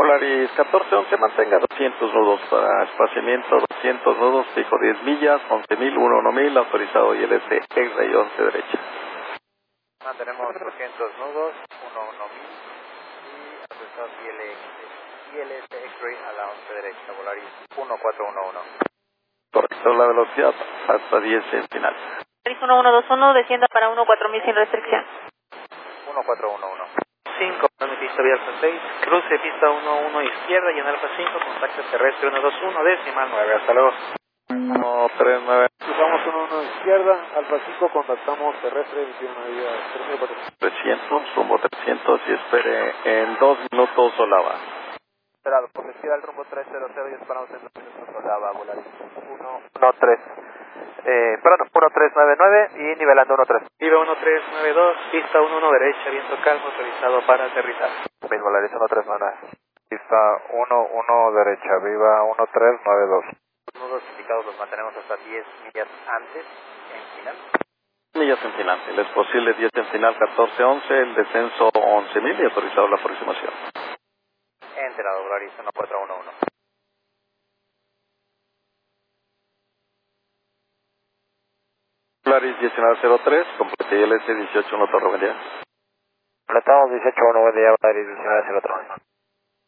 Polaris 1411, mantenga 200 nudos para espaciamiento, 200 nudos, fijo 10 millas, 11.000, 1000, autorizado ILS X-Ray 11 derecha. Mantenemos 200 nudos, 1000 y autorizado ILS X-Ray a la 11 derecha, Polaris 1411. Correcto, la velocidad hasta 10 en final. Polaris 1121, descienda para 14000 sin restricción. 1411. 5, pista vía Alfa 6, cruce pista 11 izquierda y en Alfa 5, contacto terrestre 121, decimal 9, hasta luego. 139. Cruzamos 11 izquierda, Alfa 5, contactamos terrestre, emisión a vía 300, rumbo 300 y espere en 2 minutos Solava. Esperado, por izquierda el rumbo 300 y esperamos en 2 minutos Solava, Volaris 113. Perdón, 1399 y nivelando 13. Viva 1392, pista 11 derecha, viento calmo, autorizado para aterrizar. Bien, Volaris 1399. Pista 11 derecha, viva 1392. Los nudos indicados los mantenemos hasta 10 millas antes, en final. Millas en final, el es posible 10 en final 1411, el descenso 11.000 y autorizado la aproximación. Enterado, Volaris 1411. Polaris 1903, complete ILS 18-1 Torre Buen día. Completamos 18-1, buen día, Volaris 1903.